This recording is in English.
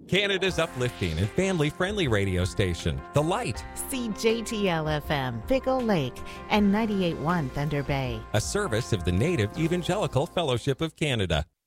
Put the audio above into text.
Canada's uplifting and family-friendly radio station, The Light. CJTL-FM, Pickle Lake, and 98.1 Thunder Bay. A service of the Native Evangelical Fellowship of Canada.